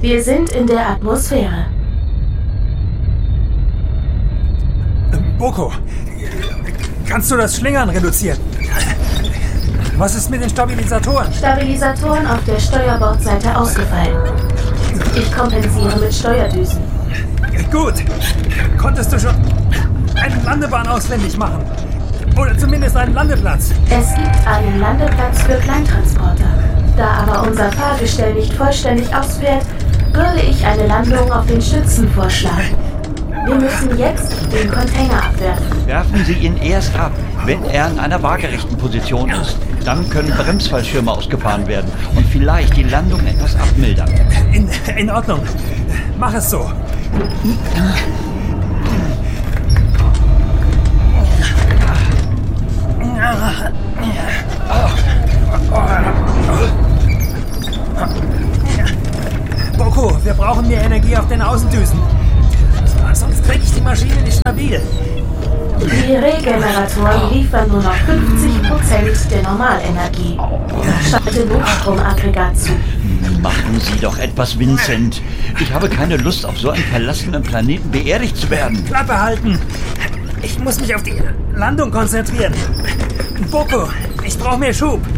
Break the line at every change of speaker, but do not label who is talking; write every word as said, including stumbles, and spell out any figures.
Wir sind in der Atmosphäre.
Boko, kannst du das Schlingern reduzieren? Was ist mit den Stabilisatoren?
Stabilisatoren auf der Steuerbordseite ausgefallen. Ich kompensiere mit Steuerdüsen.
Gut. Konntest du schon eine Landebahn auswendig machen? Oder zumindest einen Landeplatz?
Es gibt einen Landeplatz für Kleintransporter. Da aber unser Fahrgestell nicht vollständig ausfährt, würde ich eine Landung auf den Stützen vorschlagen. Wir müssen jetzt den Container abwerfen.
Werfen Sie ihn erst ab, wenn er in einer waagerechten Position ist. Dann können Bremsfallschirme ausgefahren werden und vielleicht die Landung etwas abmildern.
In, in Ordnung. Mach es so. Boko, wir brauchen mehr Energie auf den Außendüsen. Sonst kriege ich die Maschine nicht stabil.
Die Regeneratoren liefern nur noch fünfzig Prozent der Normalenergie. Schalte Notstromaggregat zu.
Machen Sie doch etwas, Vincent. Ich habe keine Lust, auf so einem verlassenen Planeten beerdigt zu werden.
Klappe halten. Ich muss mich auf die Landung konzentrieren. Boko, ich brauche mehr Schub.